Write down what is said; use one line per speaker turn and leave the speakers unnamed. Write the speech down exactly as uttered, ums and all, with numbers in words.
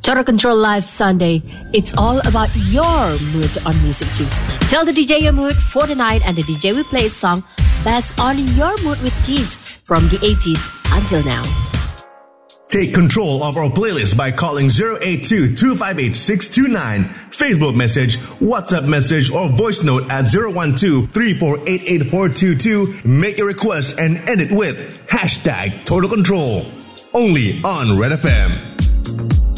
Total Control Live Sunday. It's all about your mood on Music Juice. Tell the D J your mood for the night, and the D J will play a song based on your mood with hits from the eighties until now.
Take control of our playlist by calling zero eight two, two five eight, six two nine, Facebook message, WhatsApp message, or voice note at zero one two, three four eight eight four two two. Make your request and end it with hashtag Total Control. Only on Red F M.